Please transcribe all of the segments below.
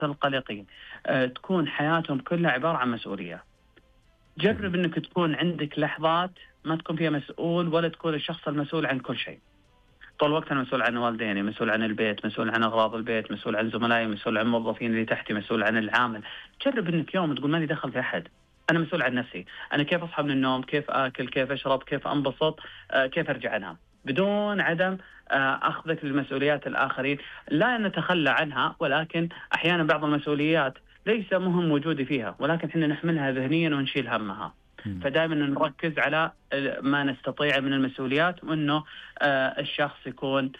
القلقين تكون حياتهم كلها عبارة عن مسؤولية. جرب أنك تكون عندك لحظات ما تكون فيها مسؤول، ولا تكون الشخص المسؤول عن كل شيء. طول الوقت أنا مسؤول عن والديني، مسؤول عن البيت، مسؤول عن أغراض البيت، مسؤول عن زملائي، مسؤول عن الموظفين اللي تحتي، مسؤول عن العامل. جرب أنك يوم تقول ماني دخل في أحد، أنا مسؤول عن نفسي، أنا كيف أصحى من النوم، كيف آكل، كيف أشرب، كيف أنبسط، كيف أرجع أنام، بدون عدم أخذك للمسؤوليات الآخرين. لا نتخلى عنها، ولكن أحيانا بعض المسؤوليات ليس مهم وجودي فيها، ولكن إحنا نحملها ذهنيا ونشيل همها. فدائما نركز على ما نستطيع من المسؤوليات، وأنه الشخص يكون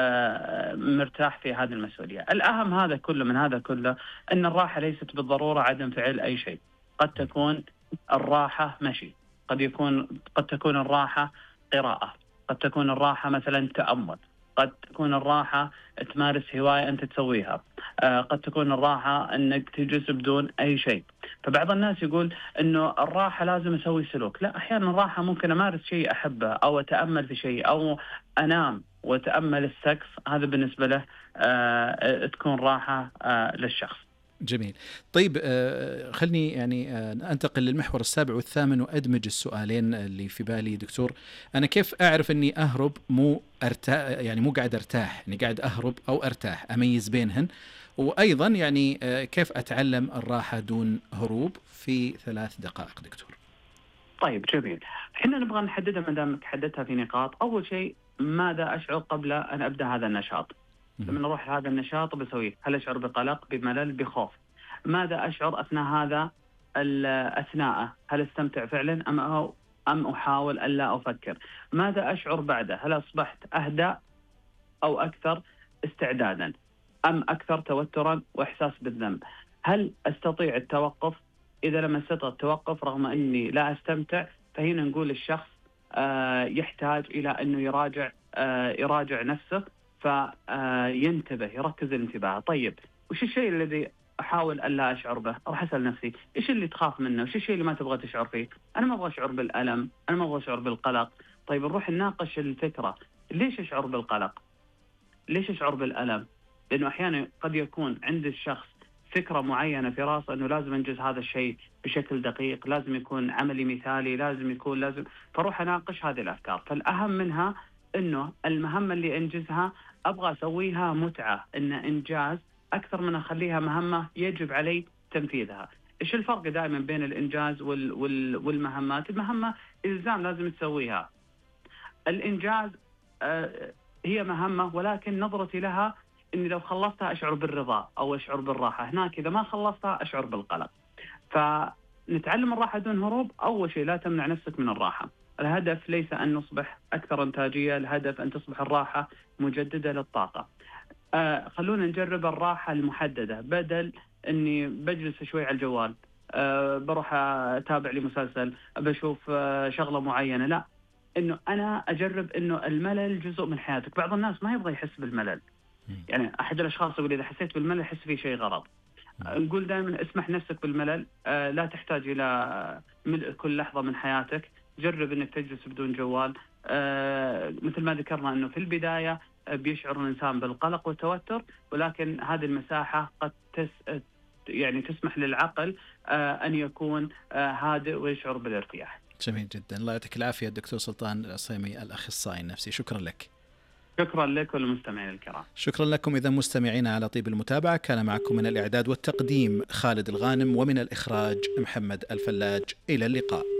مرتاح في هذه المسؤولية. الأهم هذا كله من هذا كله أن الراحة ليست بالضرورة عدم فعل أي شيء. قد تكون الراحة مشي، قد تكون الراحة قراءة، قد تكون الراحة مثلا تأمل، قد تكون الراحة تمارس هواية أنت تسويها، قد تكون الراحة أنك تجلس بدون أي شيء. فبعض الناس يقول أنه الراحة لازم أسوي سلوك. لا، أحيانا الراحة ممكن أمارس شيء أحبه، أو أتأمل في شيء، أو أنام وأتأمل السقف. هذا بالنسبة له تكون راحة للشخص. جميل. طيب خلني يعني أنتقل للمحور السابع والثامن وأدمج السؤالين اللي في بالي دكتور. أنا كيف أعرف أني أهرب مو أرتاح، يعني مو قاعد أرتاح، يعني قاعد أهرب أو أرتاح، أميز بينهن؟ وأيضا يعني كيف أتعلم الراحة دون هروب في 3 دقائق دكتور؟ طيب جميل. احنا نبغى نحددها ما دامك حددتها في نقاط. أول شيء، ماذا أشعر قبل أن أبدأ هذا النشاط؟ لما نروح هذا النشاط بسويه، هل أشعر بقلق، بملل، بخوف؟ ماذا أشعر أثناء أثناءه؟ هل استمتع فعلا أم أحاول ألا أفكر؟ ماذا أشعر بعده؟ هل أصبحت أهدأ أو أكثر استعدادا، أم أكثر توترا وإحساس بالذنب؟ هل أستطيع التوقف؟ إذا لم أستطع التوقف رغم أني لا أستمتع، فهنا نقول الشخص يحتاج إلى أنه يراجع نفسه، فينتبه، يركز الانتباه. طيب، وش الشيء الذي أحاول ألا أشعر به؟ راح أسأل نفسي إيش اللي تخاف منه؟ وش الشيء اللي ما تبغى تشعر فيه؟ أنا ما أبغى أشعر بالألم، أنا ما أبغى أشعر بالقلق. طيب نروح نناقش الفكرة، ليش أشعر بالقلق؟ ليش أشعر بالألم؟ لأنه أحيانا قد يكون عند الشخص فكرة معينة في راسه أنه لازم أنجز هذا الشيء بشكل دقيق، لازم يكون عملي مثالي، لازم فروح أناقش هذه الأفكار. فالأهم منها أنه المهمة اللي أنجزها أبغى أسويها متعة، إن إنجاز أكثر من أخليها مهمة يجب علي تنفيذها. إيش الفرق دائما بين الإنجاز والمهمات؟ المهمة إلزام لازم تسويها. الإنجاز هي مهمة، ولكن نظرتي لها إني لو خلصتها أشعر بالرضا أو أشعر بالراحة. هناك إذا ما خلصتها أشعر بالقلق. فنتعلم الراحة دون هروب. أول شيء، لا تمنع نفسك من الراحة. الهدف ليس أن نصبح أكثر إنتاجية، الهدف أن تصبح الراحة مجددة للطاقة. خلونا نجرب الراحة المحددة، بدل أني بجلس شوي على الجوال، بروح أتابع لي مسلسل، بشوف شغلة معينة. لا، إنه أنا أجرب إنه الملل جزء من حياتك. بعض الناس ما يبغى يحس بالملل. يعني أحد الأشخاص يقول إذا حسيت بالملل حس فيه شيء غلط. نقول دائما اسمح نفسك بالملل. لا تحتاج إلى ملء كل لحظة من حياتك. جرب إنك تجلس بدون جوال. مثل ما ذكرنا إنه في البداية بيشعر الإنسان بالقلق والتوتر، ولكن هذه المساحة قد يعني تسمح للعقل أن يكون هادئ ويشعر بالارتياح. جميل جدا. الله يعطيك العافية الدكتور سلطان العصيمي، الأخصائي النفسي. شكرا لك. شكرا لك والمستمعين الكرام. شكرا لكم. إذا مستمعينا على طيب المتابعة، كان معكم من الإعداد والتقديم خالد الغانم، ومن الإخراج محمد الفلاج. إلى اللقاء.